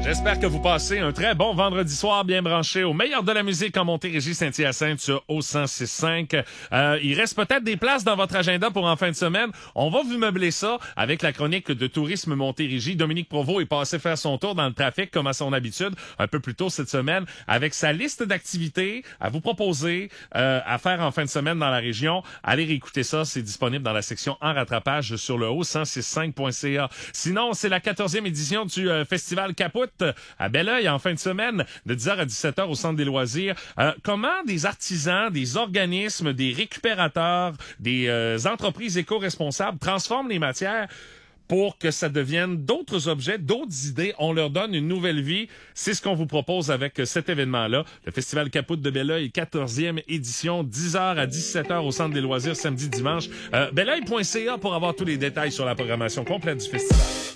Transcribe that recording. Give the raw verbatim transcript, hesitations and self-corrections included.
J'espère que vous passez un très bon vendredi soir bien branché au meilleur de la musique en Montérégie Saint-Hyacinthe sur O cent six cinq. Euh, il reste peut-être des places dans votre agenda pour en fin de semaine. On va vous meubler ça avec la chronique de Tourisme Montérégie. Dominique Provost est passé faire son tour dans le trafic comme à son habitude un peu plus tôt cette semaine avec sa liste d'activités à vous proposer euh, à faire en fin de semaine dans la région. Allez réécouter ça, c'est disponible dans la section en rattrapage sur le o cent soixante-cinq point c a. Sinon, c'est la quatorzième édition du euh, Festival Capoute à Belleuil en fin de semaine de dix heures à dix-sept heures au Centre des loisirs. Euh, comment des artisans, des organismes, des récupérateurs, des euh, entreprises éco-responsables transforment les matières pour que ça devienne d'autres objets, d'autres idées. On leur donne une nouvelle vie. C'est ce qu'on vous propose avec cet événement-là. Le Festival Capoute de Belleuil, quatorzième édition, dix heures à dix-sept heures au Centre des loisirs, samedi, dimanche. Euh, Belleuil point c a pour avoir tous les détails sur la programmation complète du festival.